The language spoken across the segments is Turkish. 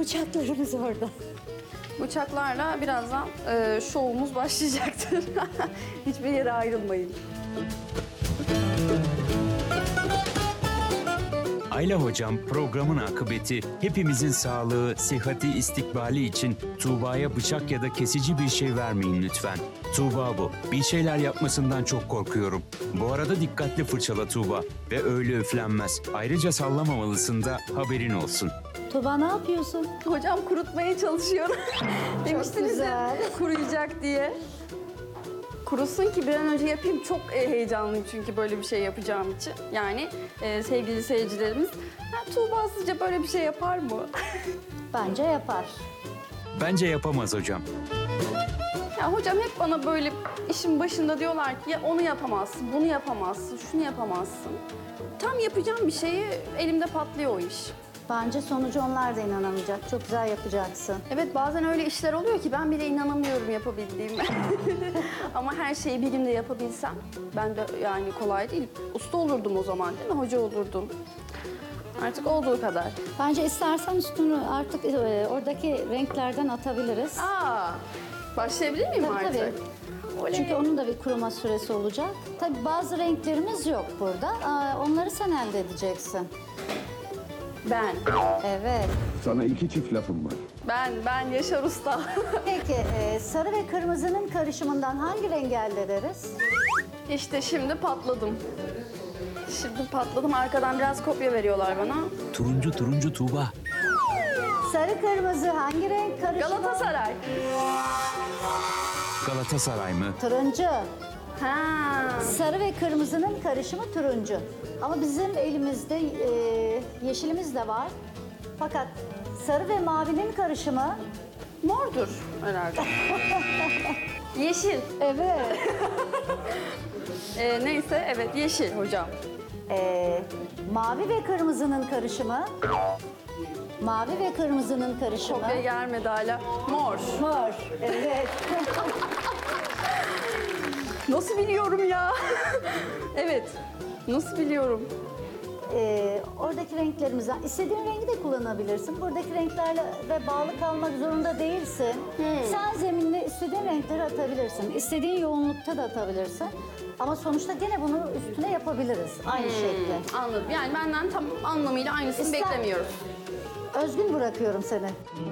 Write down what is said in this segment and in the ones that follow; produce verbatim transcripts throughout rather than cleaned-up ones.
bıçaklarımız orada. Bıçaklarla birazdan e, şovumuz başlayacaktır. Hiçbir yere ayrılmayın. Ayla Hocam programın akıbeti, hepimizin sağlığı, sıhhati, istikbali için Tuğba'ya bıçak ya da kesici bir şey vermeyin lütfen. Tuğba bu. Bir şeyler yapmasından çok korkuyorum. Bu arada dikkatli fırçala Tuğba ve öyle üflenmez. Ayrıca sallamamalısın da haberin olsun. Tuğba ne yapıyorsun? Hocam kurutmaya çalışıyorum. Demiştiniz güzel. ya kuruyacak diye. Kurusun ki bir an önce yapayım. Çok e, heyecanlıyım çünkü böyle bir şey yapacağım için. Yani e, sevgili seyircilerimiz, ya, Tuğba sizce böyle bir şey yapar mı? Bence yapar. Bence yapamaz hocam. Ya hocam hep bana böyle işin başında diyorlar ki ya onu yapamazsın, bunu yapamazsın, şunu yapamazsın. Tam yapacağım bir şeyi elimde patlıyor o iş. Bence sonucu onlar da inanamayacak. Çok güzel yapacaksın. Evet bazen öyle işler oluyor ki ben bile inanamıyorum yapabildiğime. Ama her şeyi bir günde yapabilsem ben de yani kolay değil. Usta olurdum o zaman değil mi? Hoca olurdum. Artık olduğu kadar. Bence istersen üstünü artık e, oradaki renklerden atabiliriz. Aa, başlayabilir miyim Tabii, artık? tabii. Oley. Çünkü onun da bir kuruma süresi olacak. Tabii bazı renklerimiz yok burada. Aa, onları sen elde edeceksin. Ben, Evet. Sana iki çift lafım var. ben, ben Yaşar Usta. Peki e, sarı ve kırmızının karışımından hangi rengi elde ederiz? İşte şimdi patladım. Şimdi patladım. Arkadan biraz kopya veriyorlar bana. Turuncu turuncu Tuğba. Sarı kırmızı hangi renk karışımı? Galatasaray. Galatasaray mı? Turuncu. Ha. Sarı ve kırmızının karışımı turuncu. Ama bizim elimizde e, yeşilimiz de var. Fakat sarı ve mavinin karışımı... Mordur herhalde. Yeşil. Evet. Ee, neyse evet yeşil hocam. E, mavi ve kırmızının karışımı... Mavi ve kırmızının karışımı... Kopya gelmedi hala. Mor. Mor. Evet. Nasıl biliyorum ya? Evet. Nasıl biliyorum? Ee, oradaki renklerimizden istediğin rengi de kullanabilirsin. Buradaki renklerle de bağlı kalmak zorunda değilsin. Sen zeminle istediğin renkleri atabilirsin. İstediğin yoğunlukta da atabilirsin. Ama sonuçta gene bunu üstüne yapabiliriz. Aynı şekilde. Anladım. Yani benden tam anlamıyla aynısını İster- beklemiyoruz. Özgün bırakıyorum seni.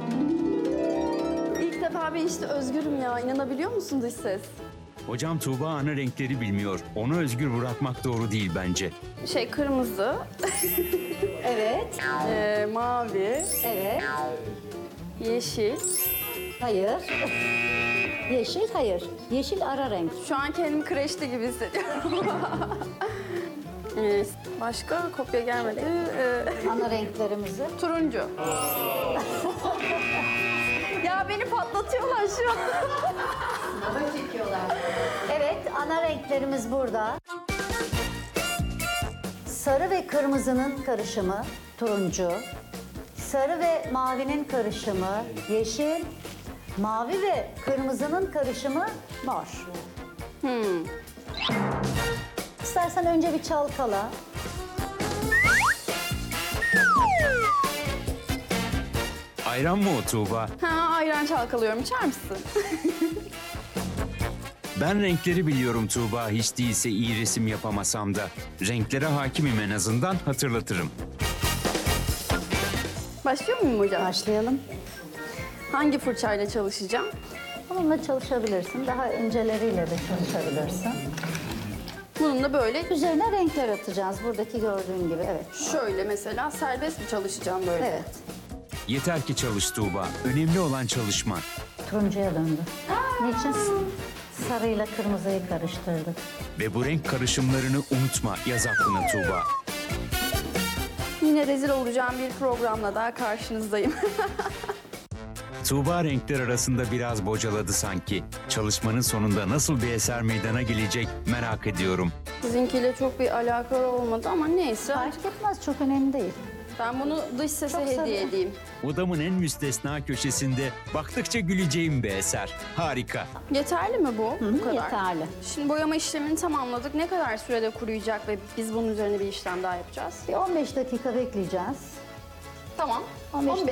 İlk defa ben işte özgürüm ya. İnanabiliyor musun dış ses? Hocam Tuğba ana renkleri bilmiyor. Onu özgür bırakmak doğru değil bence. Şey kırmızı, Evet. e, mavi, Evet. yeşil. Hayır. Yeşil, hayır. Yeşil ara renk. Şu an kendimi kreşte gibi hissediyorum. Ee, başka kopya gelmedi. Ee, Ana renklerimizi. turuncu. Ya beni patlatıyorlar şu an. Evet, ana renklerimiz burada. Sarı ve kırmızının karışımı turuncu. Sarı ve mavinin karışımı yeşil. Mavi ve kırmızının karışımı mor. Hmm. İstersen önce bir çalkala. Ayran mı o Tuğba? Ha, ayran çalkalıyorum. İçer misin? Ben renkleri biliyorum Tuğba, hiç değilse iyi resim yapamasam da. Renklere hakimim en azından, hatırlatırım. Başlıyor muyum hocam? Başlayalım. Hangi fırçayla çalışacağım? Bununla çalışabilirsin. Daha inceleriyle de çalışabilirsin. Bununla böyle Üzerine renkler atacağız. Buradaki gördüğün gibi. Evet. şöyle mesela serbest mi çalışacağım böyle? Evet. Yeter ki çalış Tuğba, önemli olan çalışma. Turuncuya döndü. Niçin? Sarıyla kırmızıyı karıştırdık. Ve bu renk karışımlarını unutma, yaz aklına Tuğba. Yine rezil olacağım bir programla daha karşınızdayım. Tuğba renkler arasında biraz bocaladı sanki. Çalışmanın sonunda nasıl bir eser meydana gelecek merak ediyorum. Sizinkiyle çok bir alakalı olmadı ama neyse. Fark etmez, çok önemli değil. Ben bunu dış sese Çok hediye sarı. edeyim. Odamın en müstesna köşesinde baktıkça güleceğim bir eser. Harika. Yeterli mi bu? bu kadar. Yeterli. Şimdi boyama işlemini tamamladık. Ne kadar sürede kuruyacak ve biz bunun üzerine bir işlem daha yapacağız? Bir on beş dakika bekleyeceğiz. Tamam. on beş